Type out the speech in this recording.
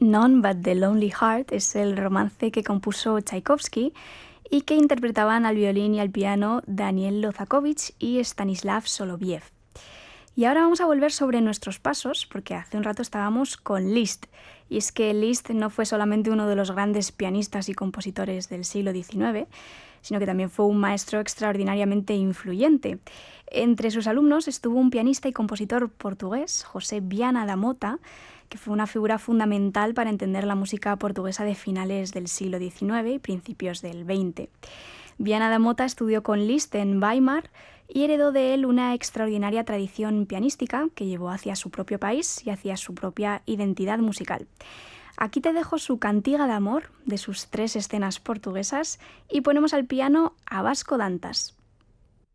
None But the Lonely Heart es el romance que compuso Tchaikovsky y que interpretaban al violín y al piano Daniel Lozakovich y Stanislav Soloviev. Y ahora vamos a volver sobre nuestros pasos, porque hace un rato estábamos con Liszt. Y es que Liszt no fue solamente uno de los grandes pianistas y compositores del siglo XIX, sino que también fue un maestro extraordinariamente influyente. Entre sus alumnos estuvo un pianista y compositor portugués, José Viana da Mota, que fue una figura fundamental para entender la música portuguesa de finales del siglo XIX y principios del XX. Viana da Mota estudió con Liszt en Weimar y heredó de él una extraordinaria tradición pianística que llevó hacia su propio país y hacia su propia identidad musical. Aquí te dejo su Cantiga de Amor, de sus 3 escenas portuguesas, y ponemos al piano a Vasco Dantas.